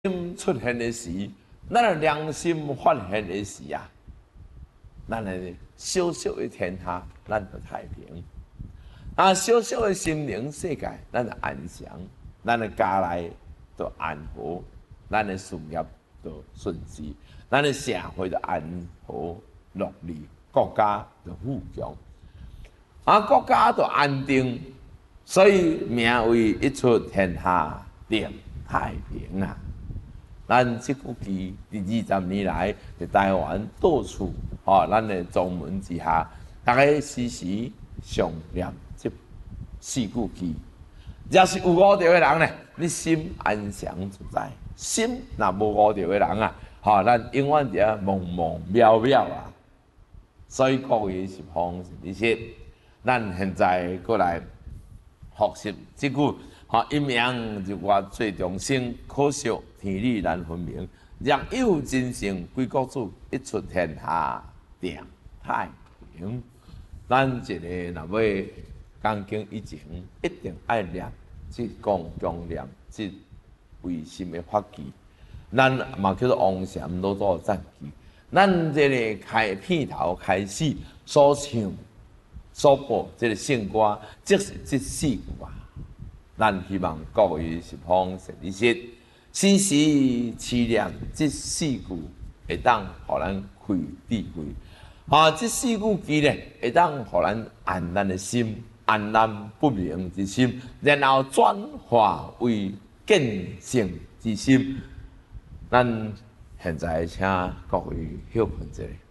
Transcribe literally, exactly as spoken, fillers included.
心出现的时，咱的良心发现的时啊，咱的小小的天下，咱就太平；啊，小小的心灵世界，咱就安详；咱的家内就安和，咱的事业就顺遂，咱的社会就安和乐利，国家就富强，啊，国家就安定。所以名为一出天下定太平啊！咱这句句第二十年来，在台湾到处哦，咱的宗门之下，大家时时常念这四句句。要是有悟到的人呢，你心安详自在；心若无悟到的人啊，吼，咱永远伫啊茫茫渺渺啊。所以各位是方是说，咱现在过来复习这句，吼，一命就我最重生，可惜天理难分明。若有真诚归国主，一出天下定太平。咱一个若要讲经以前，一定爱念这讲经念这唯心的法句。咱嘛叫做王禅老祖赞句。咱这个开片头开始所唱所播这个圣歌，即是这四句啊。咱希望各位是方善知识，时时思念这四句，会当互咱开智慧。啊，这四句句呢，会当互咱安咱的心，安咱不明之心，然后转化为见性之心。咱现在请各位休困一下。